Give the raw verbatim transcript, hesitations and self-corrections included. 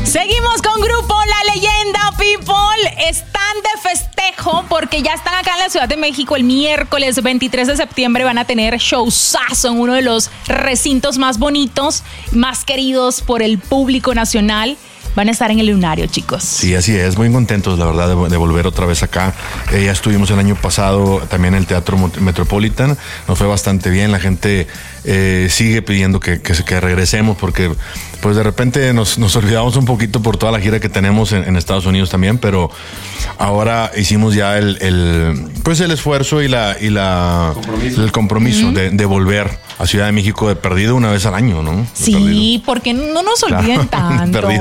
Seguimos con Grupo La Leyenda, people. Están de festejo porque ya están acá en la Ciudad de México el miércoles veintitrés de septiembre. Van a tener showzazo en uno de los recintos más bonitos, más queridos por el público nacional. Van a estar en el Lunario, chicos. Sí, así es. Muy contentos, la verdad, de, de volver otra vez acá. Eh, ya estuvimos el año pasado también en el Teatro Metropolitan. Nos fue bastante bien. La gente eh, sigue pidiendo que, que, que regresemos porque pues de repente nos, nos olvidamos un poquito por toda la gira que tenemos en, en Estados Unidos también, pero ahora hicimos ya el, el pues el esfuerzo y la y la compromiso. el compromiso uh-huh. de, de volver a Ciudad de México de perdido una vez al año, ¿no? De sí, perdido. Porque no nos olviden claro, tanto.